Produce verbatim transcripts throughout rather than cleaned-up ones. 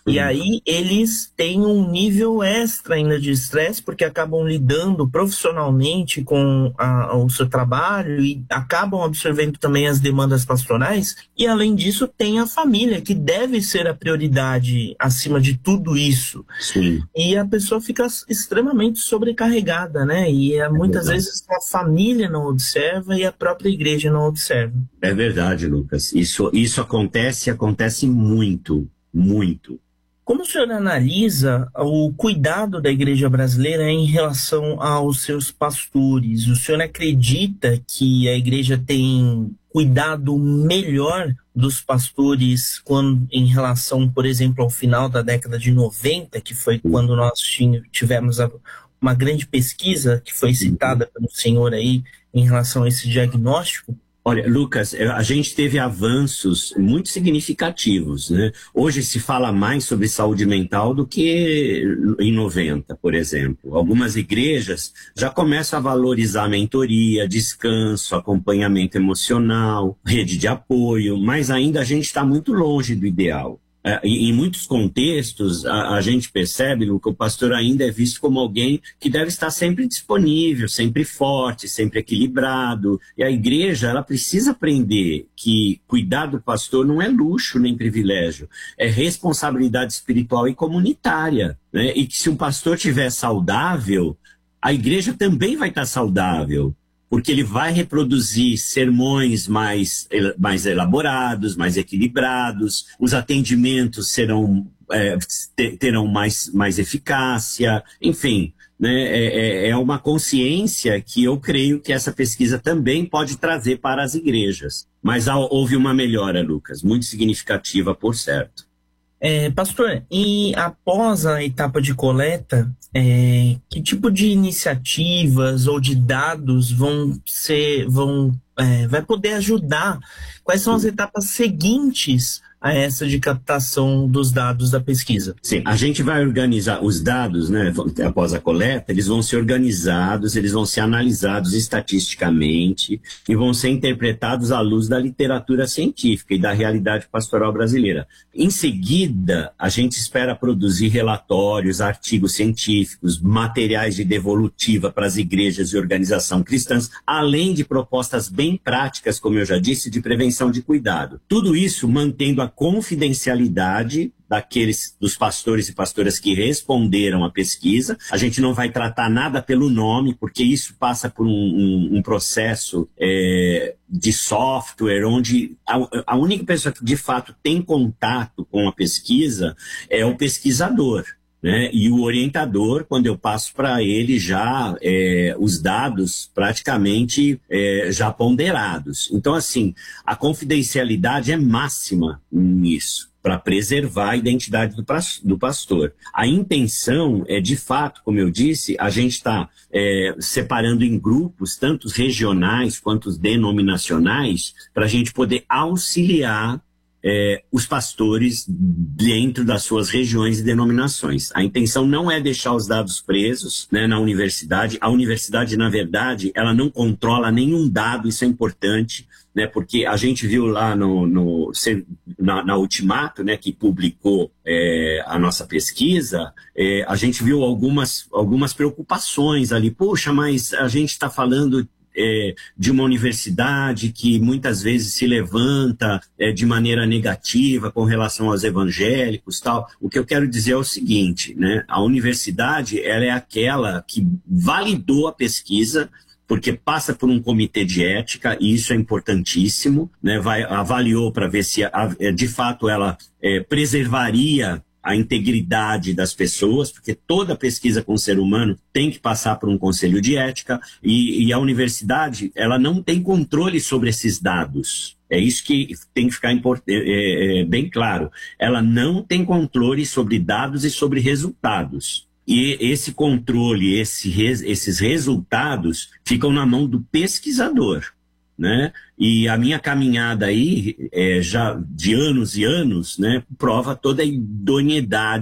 E aí eles têm um nível extra ainda de estresse, porque acabam lidando profissionalmente com a, o seu trabalho e acabam absorvendo também as demandas pastorais. E além disso, tem a família, que deve ser a prioridade acima de tudo isso. Sim. E a pessoa fica extremamente sobrecarregada, né? E é, muitas verdade. vezes a família não observa e a própria igreja não observa. É verdade, Lucas. Isso, isso acontece, acontece muito, muito. Como o senhor analisa o cuidado da igreja brasileira em relação aos seus pastores? O senhor acredita que a igreja tem cuidado melhor dos pastores quando, em relação, por exemplo, ao final da década de noventa, que foi quando nós tivemos a, uma grande pesquisa que foi citada pelo senhor aí em relação a esse diagnóstico? Olha, Lucas, a gente teve avanços muito significativos, né? Hoje se fala mais sobre saúde mental do que em noventa, por exemplo. Algumas igrejas já começam a valorizar a mentoria, descanso, acompanhamento emocional, rede de apoio, mas ainda a gente está muito longe do ideal. É, em muitos contextos, a, a gente percebe que o pastor ainda é visto como alguém que deve estar sempre disponível, sempre forte, sempre equilibrado. E a igreja, ela precisa aprender que cuidar do pastor não é luxo nem privilégio, é responsabilidade espiritual e comunitária, né? E que se um pastor estiver saudável, a igreja também vai estar saudável, porque ele vai reproduzir sermões mais, mais elaborados, mais equilibrados, os atendimentos serão, é, terão mais, mais eficácia, enfim, né, é, é uma consciência que eu creio que essa pesquisa também pode trazer para as igrejas. Mas houve uma melhora, Lucas, muito significativa, por certo. É, pastor, e após a etapa de coleta, é, que tipo de iniciativas ou de dados vão ser, vão, é, vai poder ajudar? Quais são as etapas seguintes a essa de captação dos dados da pesquisa? Sim, a gente vai organizar os dados, né, após a coleta, eles vão ser organizados, eles vão ser analisados estatisticamente e vão ser interpretados à luz da literatura científica e da realidade pastoral brasileira. Em seguida, a gente espera produzir relatórios, artigos científicos, materiais de devolutiva para as igrejas e organizações cristãs, além de propostas bem práticas, como eu já disse, de prevenção de cuidado. Tudo isso mantendo a confidencialidade daqueles, dos pastores e pastoras que responderam à pesquisa. A gente não vai tratar nada pelo nome, porque isso passa por um, um, um processo é, de software, onde a, a única pessoa que de fato tem contato com a pesquisa é o pesquisador, né? E o orientador, quando eu passo para ele já é, os dados praticamente é, já ponderados. Então, assim, a confidencialidade é máxima nisso, para preservar a identidade do, do pastor. A intenção é, de fato, como eu disse, a gente está é, separando em grupos, tanto regionais quanto denominacionais, para a gente poder auxiliar É, os pastores dentro das suas regiões e denominações. A intenção não é deixar os dados presos, né, na universidade. A universidade, na verdade, ela não controla nenhum dado, isso é importante, né, porque a gente viu lá no, no, na, na Ultimato, né, que publicou é, a nossa pesquisa, é, a gente viu algumas, algumas preocupações ali. Poxa, mas a gente está falando É, de uma universidade que muitas vezes se levanta é, de maneira negativa com relação aos evangélicos, tal. O que eu quero dizer é o seguinte, né? A universidade, ela é aquela que validou a pesquisa, porque passa por um comitê de ética, e isso é importantíssimo, né? Vai, avaliou para ver se a, de fato ela é, preservaria a integridade das pessoas, porque toda pesquisa com o ser humano tem que passar por um conselho de ética, e, e a universidade, ela não tem controle sobre esses dados. É isso que tem que ficar import- é, é, bem claro. Ela não tem controle sobre dados e sobre resultados. E esse controle, esse, esses resultados ficam na mão do pesquisador, né? E a minha caminhada aí, é, já de anos e anos, né, prova toda a idoneidade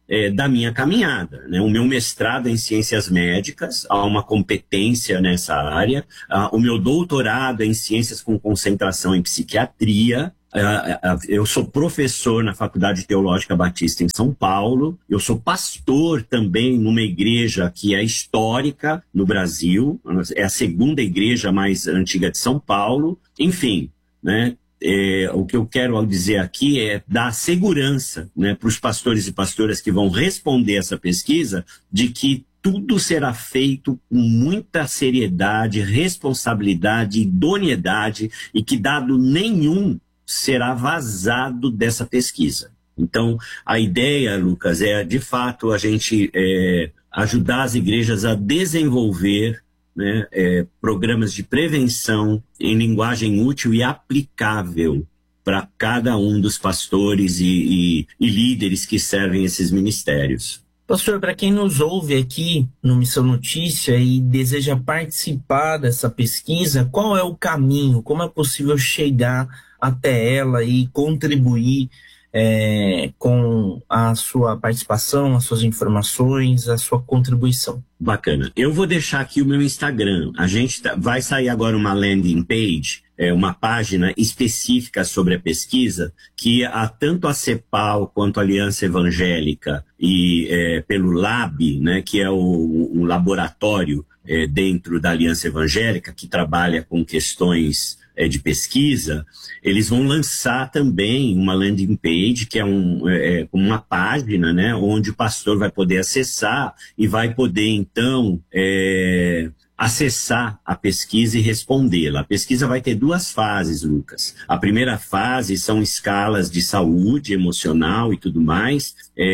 é, da minha caminhada, né? O meu mestrado é em ciências médicas, há uma competência nessa área, uh, o meu doutorado é em ciências com concentração em psiquiatria. Eu sou professor na Faculdade Teológica Batista em São Paulo, eu sou pastor também numa igreja que é histórica no Brasil, é a segunda igreja mais antiga de São Paulo. Enfim, né, é, o que eu quero dizer aqui é dar segurança, né, para os pastores e pastoras que vão responder essa pesquisa, de que tudo será feito com muita seriedade, responsabilidade, idoneidade, e que dado nenhum será vazado dessa pesquisa. Então, a ideia, Lucas, é de fato a gente é, ajudar as igrejas a desenvolver, né, é, programas de prevenção em linguagem útil e aplicável para cada um dos pastores e, e, e líderes que servem esses ministérios. Pastor, para quem nos ouve aqui no Missão Notícia e deseja participar dessa pesquisa, qual é o caminho? Como é possível chegar até ela e contribuir é, com a sua participação, as suas informações, a sua contribuição? Bacana. Eu vou deixar aqui o meu Instagram. A gente tá, vai sair agora uma landing page, é, uma página específica sobre a pesquisa, que a, tanto a CEPAL quanto a Aliança Evangélica e é, pelo Lab, né, que é o, um laboratório é, dentro da Aliança Evangélica que trabalha com questões é, de pesquisa, eles vão lançar também uma landing page, que é, um, é uma página, né, onde o pastor vai poder acessar e vai poder, então, é, acessar a pesquisa e respondê-la. A pesquisa vai ter duas fases, Lucas. A primeira fase são escalas de saúde emocional e tudo mais,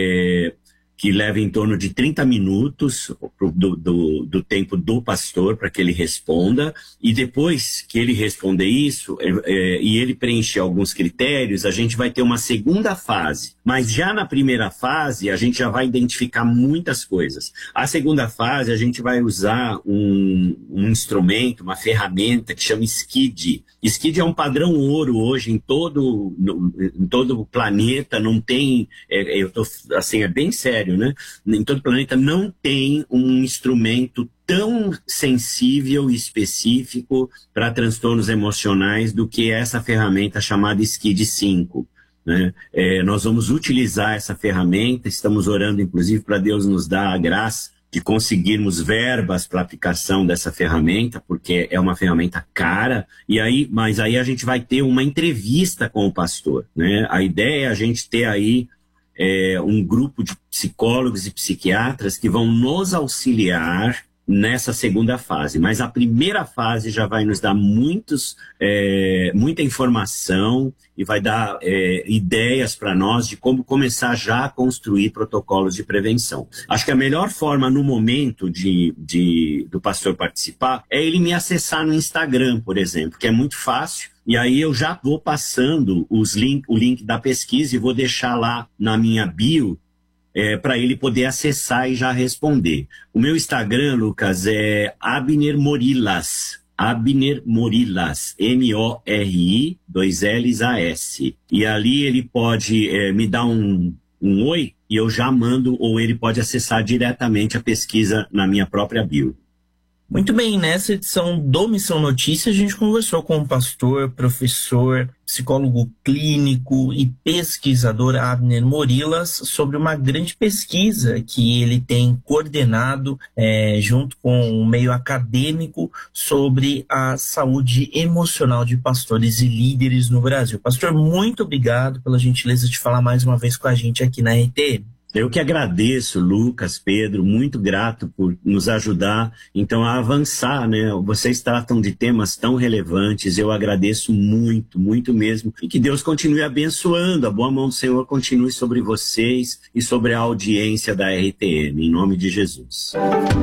é, que leva em torno de trinta minutos do, do, do tempo do pastor para que ele responda, e depois que ele responder isso é, é, e ele preencher alguns critérios, a gente vai ter uma segunda fase. Mas já na primeira fase a gente já vai identificar muitas coisas. A segunda fase a gente vai usar um, um instrumento, uma ferramenta que chama SCID. SCID é um padrão ouro hoje em todo, no, em todo o planeta, não tem, é, eu tô, assim, é bem sério, né? Em todo o planeta não tem um instrumento tão sensível e específico para transtornos emocionais do que essa ferramenta chamada SCID cinco. Né? É, nós vamos utilizar essa ferramenta, estamos orando inclusive para Deus nos dar a graça de conseguirmos verbas para aplicação dessa ferramenta, porque é uma ferramenta cara, e aí, mas aí a gente vai ter uma entrevista com o pastor, né? A ideia é a gente ter aí É, um grupo de psicólogos e psiquiatras que vão nos auxiliar nessa segunda fase. Mas a primeira fase já vai nos dar muitos, é, muita informação e vai dar é, ideias para nós de como começar já a construir protocolos de prevenção. Acho que a melhor forma no momento de, de, do pastor participar é ele me acessar no Instagram, por exemplo, que é muito fácil. E aí eu já vou passando os link, o link da pesquisa e vou deixar lá na minha bio é, para ele poder acessar e já responder. O meu Instagram, Lucas, é Abner Morilas. Abner Morilas, M O R I, dois L's A S. E ali ele pode é, me dar um, um oi e eu já mando, ou ele pode acessar diretamente a pesquisa na minha própria bio. Muito bem, nessa edição do Missão Notícia a gente conversou com o pastor, professor, psicólogo clínico e pesquisador Abner Morilas sobre uma grande pesquisa que ele tem coordenado é, junto com o meio acadêmico sobre a saúde emocional de pastores e líderes no Brasil. Pastor, muito obrigado pela gentileza de falar mais uma vez com a gente aqui na R T M. Eu que agradeço, Lucas, Pedro, muito grato por nos ajudar, então, a avançar, né? Vocês tratam de temas tão relevantes, eu agradeço muito, muito mesmo, e que Deus continue abençoando, a boa mão do Senhor continue sobre vocês e sobre a audiência da R T M, em nome de Jesus.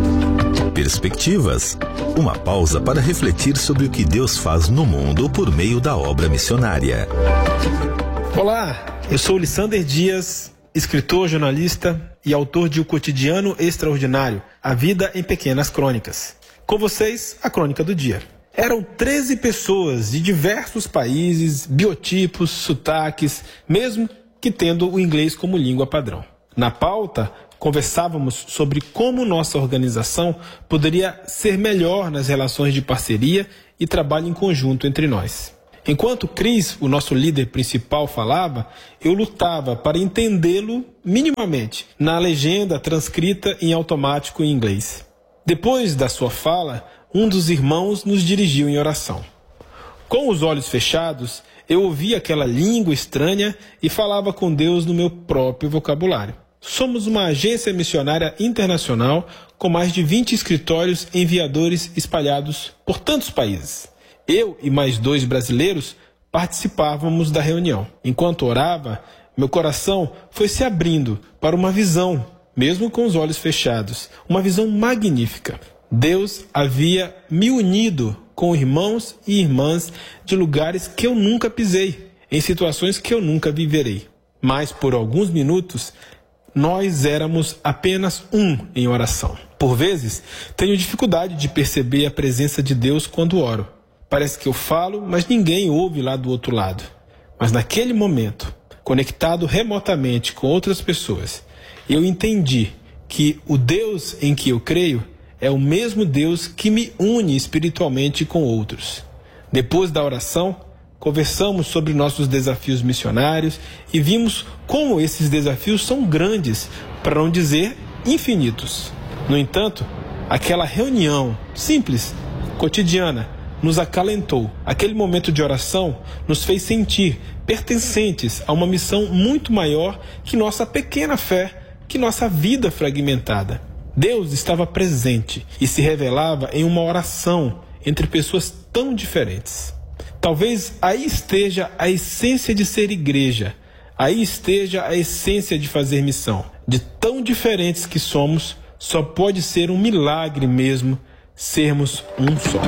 Perspectivas, uma pausa para refletir sobre o que Deus faz no mundo por meio da obra missionária. Olá, eu sou o Lissander Dias, escritor, jornalista e autor de O Cotidiano Extraordinário, A Vida em Pequenas Crônicas. Com vocês, a crônica do dia. Eram treze pessoas de diversos países, biotipos, sotaques, mesmo que tendo o inglês como língua padrão. Na pauta, conversávamos sobre como nossa organização poderia ser melhor nas relações de parceria e trabalho em conjunto entre nós. Enquanto Cris, o nosso líder principal, falava, eu lutava para entendê-lo minimamente na legenda transcrita em automático em inglês. Depois da sua fala, um dos irmãos nos dirigiu em oração. Com os olhos fechados, eu ouvia aquela língua estranha e falava com Deus no meu próprio vocabulário. Somos uma agência missionária internacional com mais de vinte escritórios enviadores espalhados por tantos países. Eu e mais dois brasileiros participávamos da reunião. Enquanto orava, meu coração foi se abrindo para uma visão, mesmo com os olhos fechados, uma visão magnífica. Deus havia me unido com irmãos e irmãs de lugares que eu nunca pisei, em situações que eu nunca viverei. Mas por alguns minutos, nós éramos apenas um em oração. Por vezes, tenho dificuldade de perceber a presença de Deus quando oro. Parece que eu falo, mas ninguém ouve lá do outro lado. Mas naquele momento, conectado remotamente com outras pessoas, eu entendi que o Deus em que eu creio é o mesmo Deus que me une espiritualmente com outros. Depois da oração, conversamos sobre nossos desafios missionários e vimos como esses desafios são grandes, para não dizer infinitos. No entanto, aquela reunião simples, cotidiana, nos acalentou. Aquele momento de oração nos fez sentir pertencentes a uma missão muito maior que nossa pequena fé, que nossa vida fragmentada. Deus estava presente e se revelava em uma oração entre pessoas tão diferentes. Talvez aí esteja a essência de ser igreja, aí esteja a essência de fazer missão. De tão diferentes que somos, só pode ser um milagre mesmo sermos um só.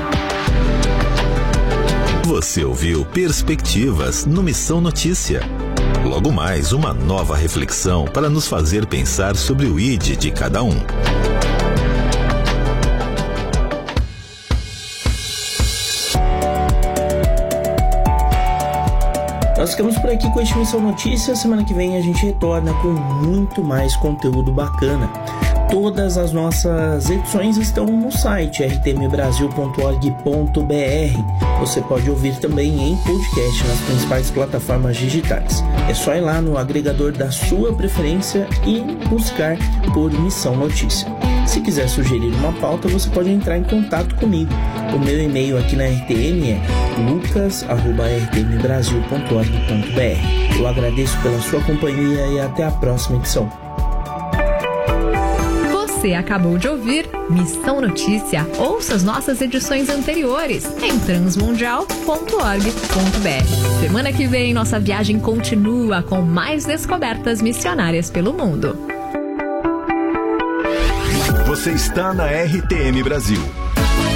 Você ouviu Perspectivas no Missão Notícia. Logo mais, uma nova reflexão para nos fazer pensar sobre o I D de cada um. Nós ficamos por aqui com este Missão Notícia. Semana que vem a gente retorna com muito mais conteúdo bacana. Todas as nossas edições estão no site r t m brasil ponto org ponto b r. Você pode ouvir também em podcast nas principais plataformas digitais. É só ir lá no agregador da sua preferência e buscar por Missão Notícia. Se quiser sugerir uma pauta, você pode entrar em contato comigo. O meu e-mail aqui na R T M é lucas arroba r t m brasil ponto org ponto b r. Eu agradeço pela sua companhia e até a próxima edição. Você acabou de ouvir Missão Notícia. Ouça as nossas edições anteriores em transmundial ponto org ponto b r. Semana que vem, nossa viagem continua com mais descobertas missionárias pelo mundo. Você está na R T M Brasil.